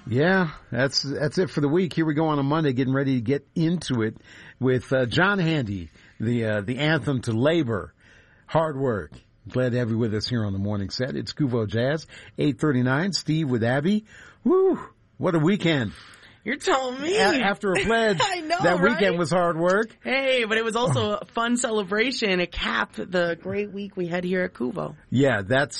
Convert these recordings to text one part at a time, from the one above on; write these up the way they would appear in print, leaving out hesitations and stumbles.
Yeah, that's it for the week. Here we go on a Monday, getting ready to get into it with John Handy, the anthem to labor, hard work. Glad to have you with us here on the morning set. It's Kuvo Jazz, 8:39. Steve with Abby. Woo! What a weekend. You're telling me. After a pledge, I know, that right? weekend was hard work. Hey, but it was also a fun celebration. It capped the great week we had here at Kuvo. Yeah, that's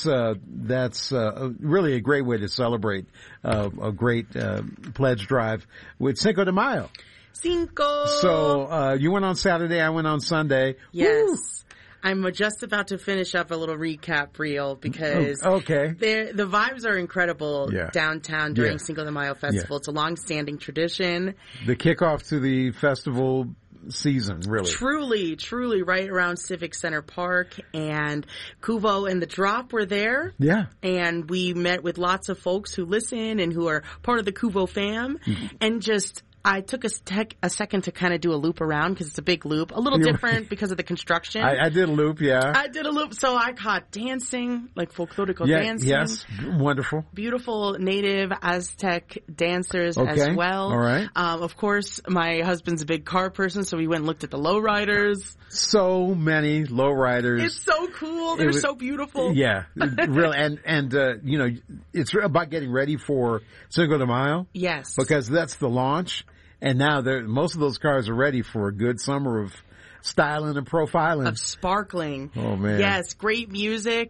really a great way to celebrate a great pledge drive with Cinco de Mayo. Cinco. So you went on Saturday, I went on Sunday. Yes. Woo! I'm just about to finish up a little recap reel because okay. the vibes are incredible downtown during Cinco de Mayo Festival. Yeah. It's a long-standing tradition. The kickoff to the festival season, really. Truly right around Civic Center Park, and Kuvo and the Drop were there. Yeah. And we met with lots of folks who listen and who are part of the Kuvo fam, and just I took a second to kind of do a loop around because it's a big loop. A little different because of the construction. I did a loop, yeah. I did a loop. So I caught dancing, like folklorico dancing. Yes, wonderful. Beautiful native Aztec dancers as well. All right. Of course, my husband's a big car person, so we went and looked at the lowriders. So many lowriders. It's so cool. They're so beautiful. Yeah, really. And you know, it's about getting ready for Cinco de Mayo. Yes. Because that's the launch. And now most of those cars are ready for a good summer of styling and profiling. Of sparkling. Oh, man. Yes, great music.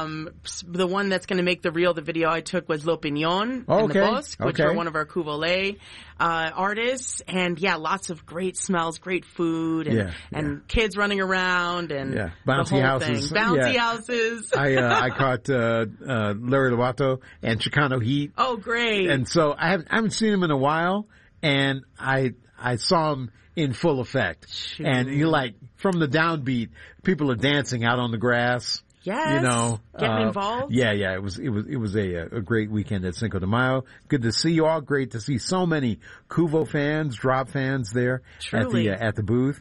The one that's going to make the video I took was L'Opinion and the Bosque, which are one of our Cuvole artists. And yeah, lots of great smells, great food, and kids running around and bouncy the whole houses. thing. Bouncy houses. I caught Larry Lovato and Chicano Heat. Oh, great. And so I haven't seen him in a while. And I saw him in full effect. Shoot. And you're like, from the downbeat, people are dancing out on the grass. Yes. You know. Getting involved. Yeah. It was a great weekend at Cinco de Mayo. Good to see you all. Great to see so many Kuvo fans, Drop fans there at the booth.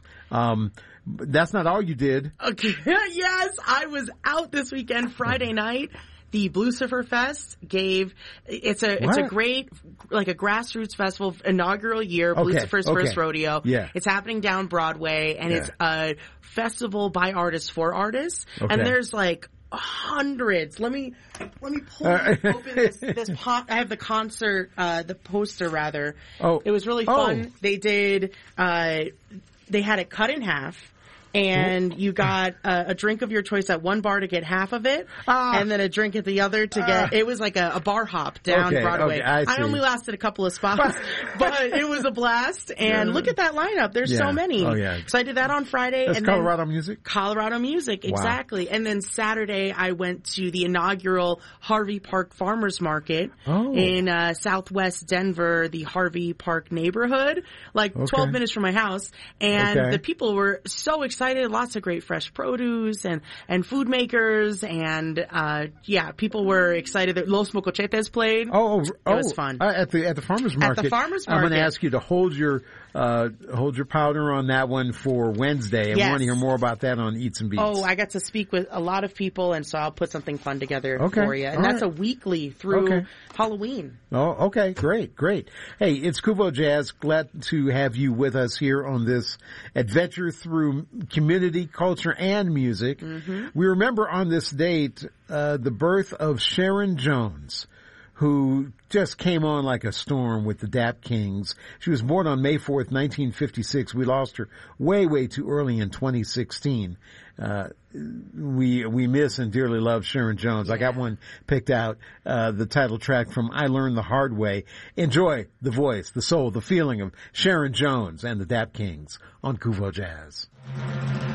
That's not all you did. Okay. Yes. I was out this weekend, Friday night. The Blucifer Fest it's a great, like a grassroots festival, inaugural year, Blucifer's first rodeo. Yeah. It's happening down Broadway, and it's a festival by artists for artists. Okay. And there's like hundreds. Let me open this I have the concert, the poster rather. Oh. It was really fun. They did, they had it cut in half. And you got a drink of your choice at one bar to get half of it, and then a drink at the other to get. It was like a bar hop down Broadway. I only lasted a couple of spots, but it was a blast. And look at that lineup. There's so many. Oh, yeah. So I did that on Friday. That's Colorado music? Colorado music, exactly. Wow. And then Saturday I went to the inaugural Harvey Park Farmers Market in southwest Denver, the Harvey Park neighborhood, like 12 minutes from my house. And the people were so excited. Lots of great fresh produce and food makers, and people were excited that Los Mocochetes played. It was fun at the farmers market. At the farmers market, I'm going to ask you to hold your powder on that one for Wednesday, and we want to hear more about that on Eats and Beats. Oh, I got to speak with a lot of people, and so I'll put something fun together for you. And that's a weekly through Halloween. Oh, okay, great. Hey, it's Kuvo Jazz. Glad to have you with us here on this adventure through community, culture, and music. Mm-hmm. We remember on this date the birth of Sharon Jones, who just came on like a storm with the Dap Kings. She was born on May 4th, 1956. We lost her way too early in 2016. We miss and dearly love Sharon Jones. I got one picked out, the title track from I Learned the Hard Way. Enjoy the voice, the soul, the feeling of Sharon Jones and the Dap Kings on Kuvo Jazz.